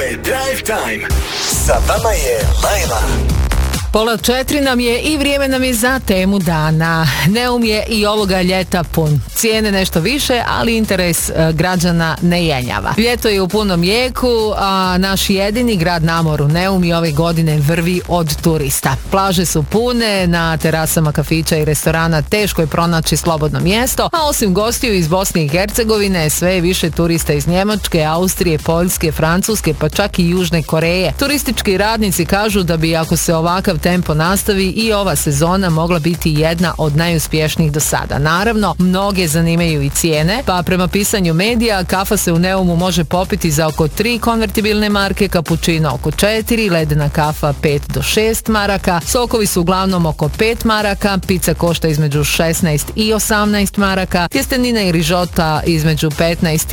je Drive Time. Sa vama je Lajla. 3:30 nam je i vrijeme nam je za temu dana. Neum je i ovoga ljeta pun. Cijene nešto više, ali interes građana ne jenjava. Ljeto je u punom jeku, a naš jedini grad na moru Neum i ove godine vrvi od turista. Plaže su pune, na terasama kafića i restorana teško je pronaći slobodno mjesto, a osim gostiju iz Bosne i Hercegovine, sve je više turista iz Njemačke, Austrije, Poljske, Francuske, pa čak i Južne Koreje. Turistički radnici kažu da bi, ako se ovakav tempo nastavi, i ova sezona mogla biti jedna od najuspješnijih do sada. Naravno, mnoge zanimaju i cijene, pa prema pisanju medija, kafa se u Neumu može popiti za oko 3 konvertibilne marke, kapućino oko 4, ledena kafa 5 do 6 maraka, sokovi su uglavnom oko 5 maraka, pizza košta između 16 i 18 maraka, tjestenina i rižota između 15